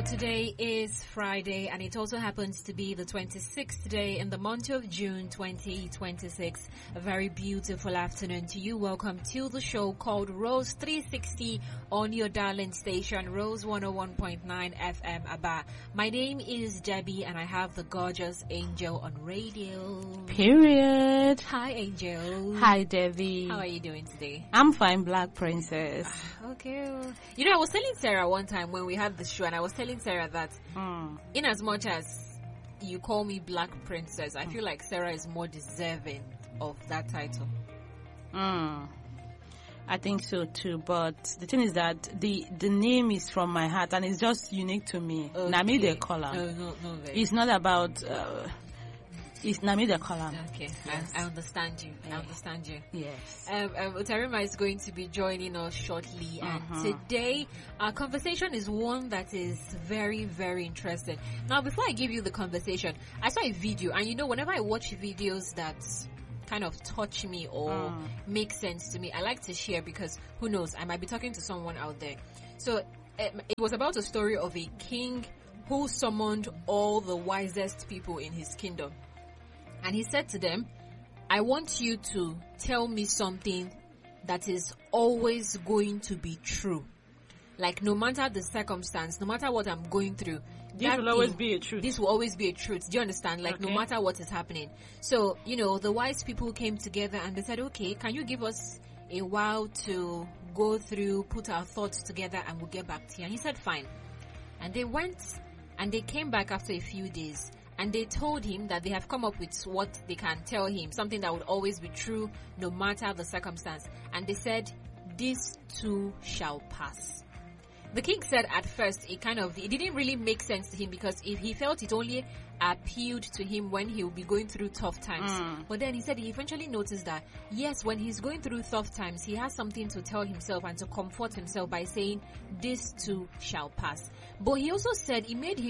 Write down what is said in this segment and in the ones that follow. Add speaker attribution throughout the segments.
Speaker 1: Well, today is Friday, and it also happens to be the 26th day in the month of June 2026. A very beautiful afternoon to you. Welcome to the show called Rose 360 on your darling station, Rose 101.9 FM Aba. My name is Debbie, and I have the gorgeous Angel on radio.
Speaker 2: Period.
Speaker 1: Hi, Angel.
Speaker 2: Hi, Debbie.
Speaker 1: How are you doing today?
Speaker 2: I'm fine, Black Princess.
Speaker 1: Okay. You know, I was telling Sarah one time when we had the show, and I was telling Sarah that in as much as you call me Black Princess, I feel like Sarah is more deserving of that title.
Speaker 2: I think so too, but the thing is that the name is from my heart and it's just unique to me.
Speaker 1: Okay.
Speaker 2: Nami the color.
Speaker 1: No,
Speaker 2: It's not about it's Nami the color.
Speaker 1: Okay, yes. I understand you. I understand you.
Speaker 2: Yes.
Speaker 1: Utarima is going to be joining us shortly, and today our conversation is one that is very, very interesting. Now, before I give you the conversation, I saw a video, and you know, whenever I watch videos that kind of touch me or make sense to me, I like to share, because who knows, I might be talking to someone out there. So it was about a story of a king who summoned all the wisest people in his kingdom. And he said to them, I want you to tell me something that is always going to be true. Like, no matter the circumstance, no matter what I'm going through,
Speaker 2: This will always be a truth.
Speaker 1: This will always be a truth. Do you understand? Like, no matter what is happening. So, you know, the wise people came together and they said, okay, can you give us a while to go through, put our thoughts together, and we'll get back to you? And he said, fine. And they went and they came back after a few days. And they told him that they have come up with what they can tell him, something that would always be true no matter the circumstance. And they said, this too shall pass. The king said at first it didn't really make sense to him, because if he felt it only appealed to him when he would be going through tough times. But then he said he eventually noticed that, yes, when he's going through tough times, he has something to tell himself and to comfort himself by saying, this too shall pass. But he also said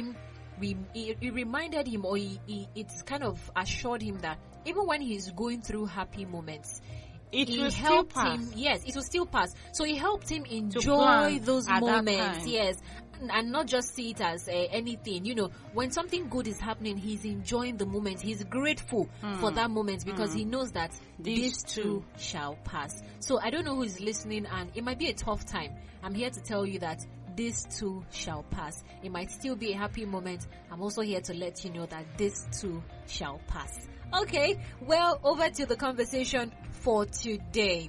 Speaker 1: it reminded him, or it kind of assured him that even when he's going through happy moments,
Speaker 2: it will still pass.
Speaker 1: Yes, it will still pass. So he helped him enjoy those moments. Yes, and not just see it as anything. You know, when something good is happening, he's enjoying the moment. He's grateful for that moment, because he knows that this too shall pass. So I don't know who is listening, and it might be a tough time. I'm here to tell you that this too shall pass. It might still be a happy moment. I'm also here to let you know that this too shall pass. Okay, well, over to the conversation for today.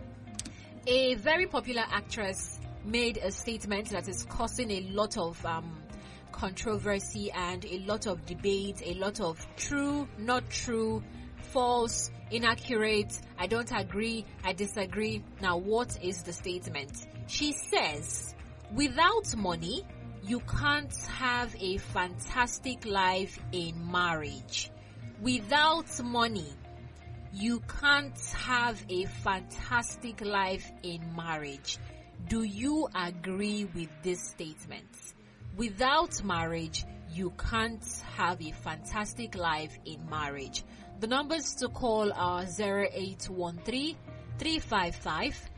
Speaker 1: A very popular actress made a statement that is causing a lot of controversy and a lot of debate, a lot of true, not true, false, inaccurate, I don't agree, I disagree. Now, what is the statement? She says, without money, you can't have a fantastic life in marriage. Without money, you can't have a fantastic life in marriage. Do you agree with this statement? Without marriage, you can't have a fantastic life in marriage. The numbers to call are 0813 355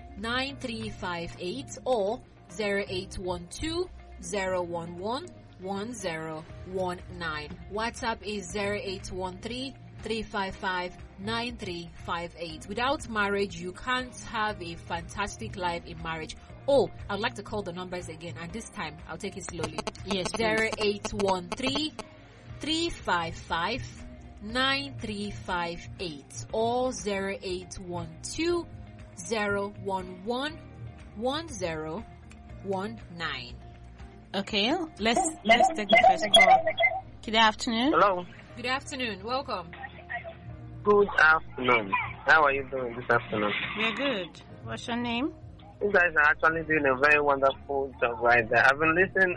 Speaker 1: 9358 or 0812 011 1019. WhatsApp is 0813 355 9358. Without marriage, you can't have a fantastic life in marriage. Oh, I'd like to call the numbers again, and this time I'll take it slowly.
Speaker 2: Yes,
Speaker 1: 0813 355 9358 or 0812 011 1019.
Speaker 2: Okay, let's take the first call. Good afternoon.
Speaker 3: Hello.
Speaker 1: Good afternoon. Welcome.
Speaker 3: Good afternoon. How are you doing this afternoon?
Speaker 2: We're good. What's your name?
Speaker 3: You guys are actually doing a very wonderful job right there. I've been listening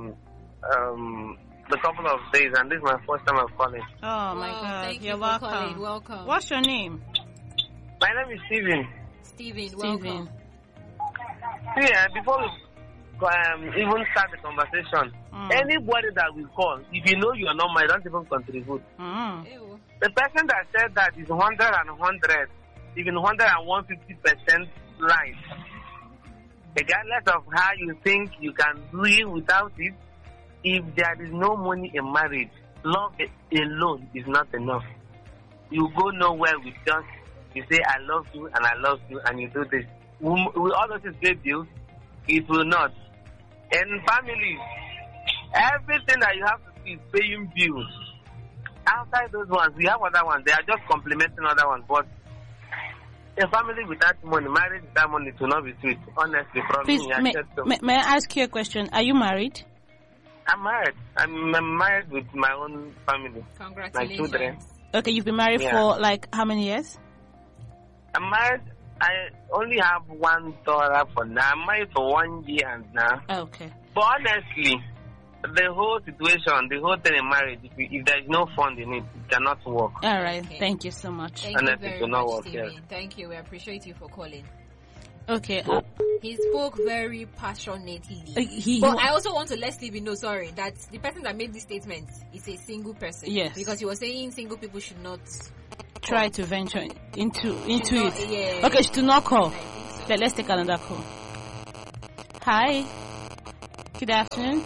Speaker 3: the couple of days, and this is my first time of calling.
Speaker 2: Oh my God!
Speaker 1: Thank
Speaker 2: You're
Speaker 1: you
Speaker 2: welcome.
Speaker 1: for calling. Welcome.
Speaker 2: What's your name?
Speaker 3: My name is Steven.
Speaker 1: Steven, welcome.
Speaker 3: Yeah, before we even start the conversation, anybody that we call, if you know you are not married, don't even contribute.
Speaker 1: Ew.
Speaker 3: The person that said that is 100 and 100, even 150% right. Regardless of how you think you can do it without it, if there is no money in marriage, love alone is not enough. You go nowhere with just, you say, I love you and I love you, and you do this. Will all of this pay bills? It will not. In families, everything that you have to see is paying bills. Outside those ones, we have other ones. They are just complementing other ones. But a family without money, marriage without money, it will not be sweet. Honestly, from
Speaker 2: Please,
Speaker 3: me,
Speaker 2: may I ask you a question? Are you married?
Speaker 3: I'm married. I'm married with my own family.
Speaker 1: Congratulations.
Speaker 3: My children.
Speaker 2: Okay, you've been married for like how many years?
Speaker 3: I'm married. I only have one daughter for now. I'm married for 1 year and now.
Speaker 2: Okay.
Speaker 3: But honestly, the whole situation, the whole thing in marriage, if there is no fund in it, it cannot work.
Speaker 2: All right. Okay. Thank you so much.
Speaker 1: Thank you very much, Stephen. Thank you. We appreciate you for calling.
Speaker 2: Okay.
Speaker 1: He spoke very passionately. But I also want to let Stephen know, that the person that made this statement is a single person.
Speaker 2: Yes.
Speaker 1: Because he was saying single people should not
Speaker 2: try to venture into it.
Speaker 1: Yeah.
Speaker 2: Okay, should not call. So. Let's take another call. Hi. Good afternoon.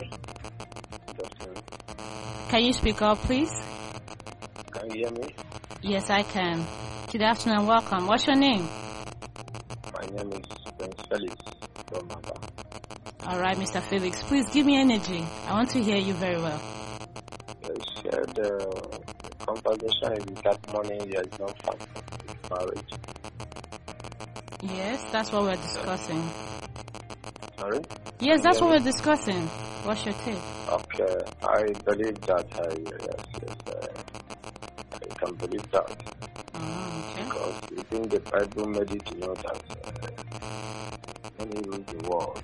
Speaker 2: Can you speak up, please?
Speaker 4: Can you hear me?
Speaker 2: Yes, I can. Good afternoon and welcome. What's your name?
Speaker 4: My name is Prince Felix from Maba.
Speaker 2: All right, Mr. Felix, please give me energy. I want to hear you very well.
Speaker 4: You said the conversation is that money there is no fun in marriage.
Speaker 2: Yes, that's what we're discussing.
Speaker 4: Sorry?
Speaker 2: Yes, that's what we're discussing. What's your take?
Speaker 4: Okay, I believe that. I can believe that.
Speaker 2: Okay.
Speaker 4: Because even the Bible made it to know that money rules the world.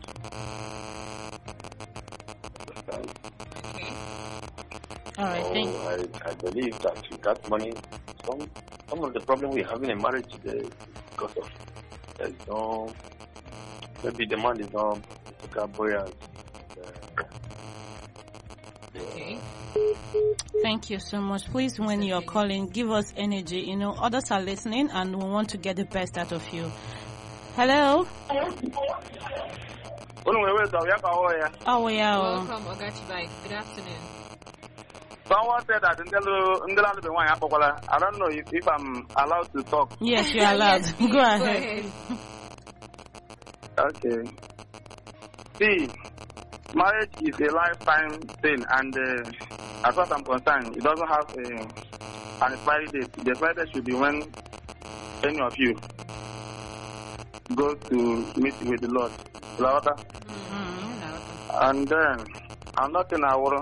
Speaker 4: Understand?
Speaker 1: Okay.
Speaker 2: All right,
Speaker 4: I believe that without money, some of the problem we have in a marriage today is because of there's no, maybe the man is not buoyant.
Speaker 1: Okay.
Speaker 2: Thank you so much. Please, when you're calling, give us energy. Others are listening and we want to get the best out of you. Hello? Oh, yeah.
Speaker 1: Welcome, Ogachibai. Good afternoon.
Speaker 5: Someone said that I don't know if I'm allowed to talk.
Speaker 2: Yes, you're allowed.
Speaker 1: Yes,
Speaker 2: Go ahead.
Speaker 5: Okay. See, marriage is a lifetime thing, and as far as I'm concerned, it doesn't have an expiry date. The expiry date should be when any of you go to meet with the Lord. And then, another thing I want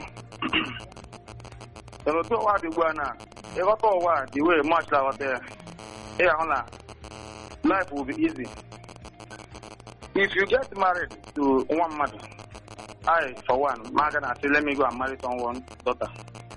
Speaker 5: to the way much out there, life will be easy. If you get married to one mother, I, for one, Margaret, say, let me go and marry someone's daughter.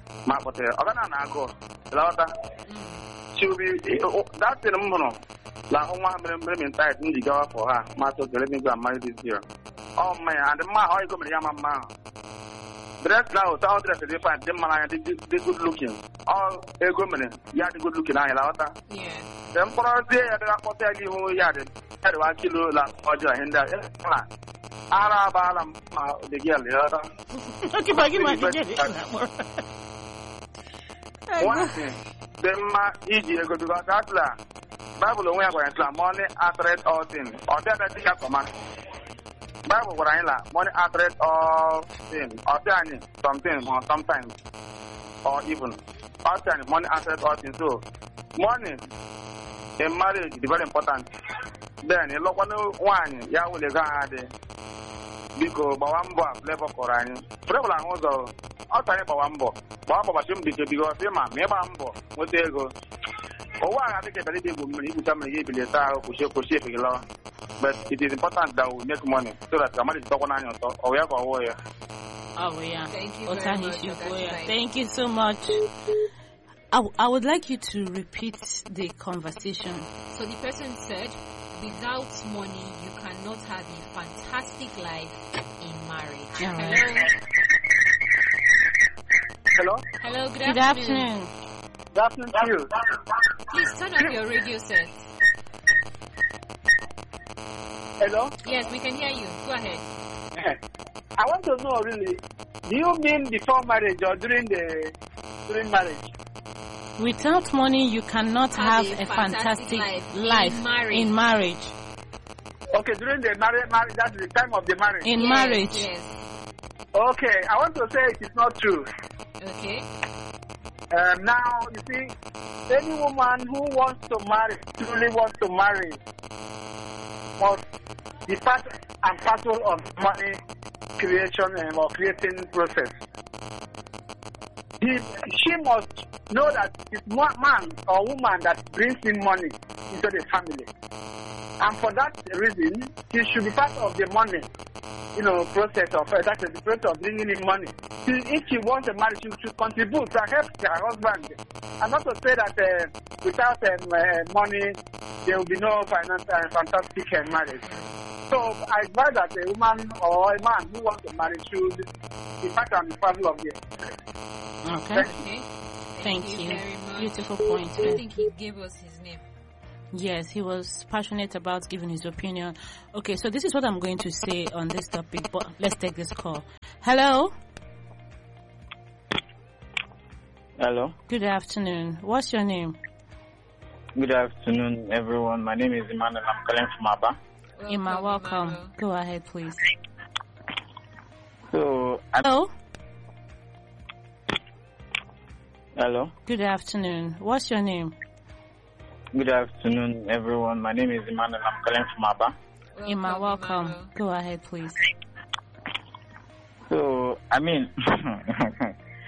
Speaker 5: She will be that's the number. Like, I'm tired in the girl for her. Let me go and marry this girl. Oh, man, and the man, how you go to the man? The rest now, all the rest of the fine, them man, they good looking. All a good man, yeah, the good looking.
Speaker 1: Yeah.
Speaker 5: The emperor say, I don't tell you who you had. I don't kill la Oja and that. Arabalam, the girl,
Speaker 2: Okay, but give me
Speaker 5: one thing, them easy go to that. Bible only going to money after all things. Or that thing command. Bible what I like money after all things. Or something or sometimes. Or even after money after all things. So money in marriage is very important. Then you look one ya will go because Bawambo level Korani. Problem also outside Bawambo. Bawambo shouldn't be because Mebambo, what they go. I think that but it is important that we make money so that somebody is talking on your or we have a warrior.
Speaker 2: Oh, yeah.
Speaker 1: Thank you very much.
Speaker 2: Thank you so much. I would like you to repeat the conversation.
Speaker 1: So the person said, without money, you cannot have a fantastic life in marriage.
Speaker 2: All right.
Speaker 5: Hello?
Speaker 1: Hello,
Speaker 2: good afternoon.
Speaker 5: Good afternoon to you.
Speaker 1: Please turn off your radio set.
Speaker 5: Hello?
Speaker 1: Yes, we can hear you. Go ahead.
Speaker 5: I want to know really, do you mean before marriage or during marriage?
Speaker 2: Without money, you cannot have a fantastic life in marriage.
Speaker 5: Okay, during the marriage, that's the time of the marriage.
Speaker 2: In marriage.
Speaker 1: Yes.
Speaker 5: Okay, I want to say it is not true.
Speaker 1: Okay.
Speaker 5: Now, you see, any woman who wants to marry, truly wants to marry, must be part and parcel of money creation or creating process. She must know that it's man or woman that brings in money into the family. And for that reason, she should be part of the money, process of that is the process of bringing in money. If she wants a marriage, she should contribute to help her husband. And not to say that without money, there will be no fantastic marriage. So I advise that a woman or a man who wants to marry should be part and parcel of the.
Speaker 2: Okay. Thank you.
Speaker 1: Very much.
Speaker 2: Beautiful point.
Speaker 1: I think he gave us his name.
Speaker 2: Yes, he was passionate about giving his opinion. Okay, so this is what I'm going to say on this topic, but let's take this call. Hello?
Speaker 6: Hello.
Speaker 2: Good afternoon. What's your name?
Speaker 6: Good afternoon, everyone. My name is Emmanuel. I'm calling from Aba.
Speaker 2: Ima, welcome. Go ahead, please.
Speaker 6: So,
Speaker 2: Hello?
Speaker 6: Hello.
Speaker 2: Good afternoon. What's your name?
Speaker 6: Good afternoon, everyone. My name is Emmanuel. I'm calling from Aba.
Speaker 2: Ima, welcome. Go ahead, please.
Speaker 6: So,